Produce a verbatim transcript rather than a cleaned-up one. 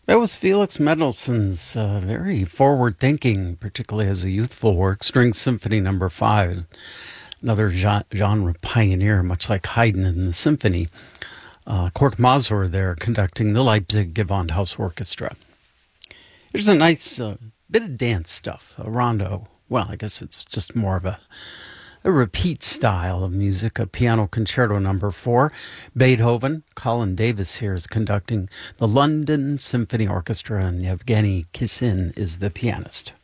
That was Felix Mendelssohn's uh, very forward-thinking, particularly as a youthful work, String Symphony Number Five, another gen- genre pioneer, much like Haydn in the symphony. Uh, Kurt Masur there conducting the Leipzig Gewandhaus Orchestra. There's a nice uh, bit of dance stuff, a rondo. Well, I guess it's just more of a a repeat style of music, a piano concerto number four. Beethoven, Colin Davis here is conducting the London Symphony Orchestra, and Yevgeny Kissin is the pianist.